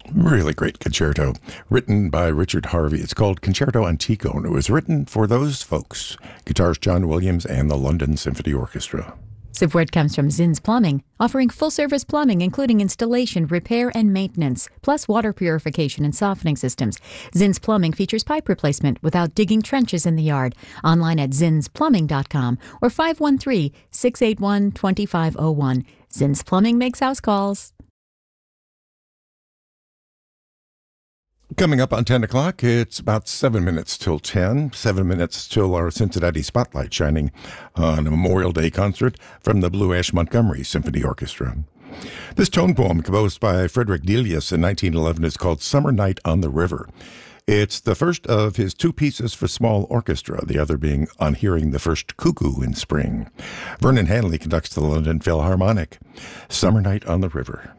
Really great concerto, written by Richard Harvey. It's called Concerto Antico, and it was written for those folks. Guitars John Williams and the London Symphony Orchestra. Support comes from Zinn's Plumbing, offering full-service plumbing including installation, repair, and maintenance, plus water purification and softening systems. Zinn's Plumbing features pipe replacement without digging trenches in the yard. Online at zinnsplumbing.com or 513-681-2501. Zinn's Plumbing makes house calls. Coming up on 10 o'clock, it's about 7 minutes till 10, 7 minutes till our Cincinnati Spotlight shining on a Memorial Day concert from the Blue Ash Montgomery Symphony Orchestra. This tone poem, composed by Frederick Delius in 1911, is called Summer Night on the River. It's the first of his two pieces for small orchestra, the other being On Hearing the First Cuckoo in Spring. Vernon Hanley conducts the London Philharmonic. Summer Night on the River.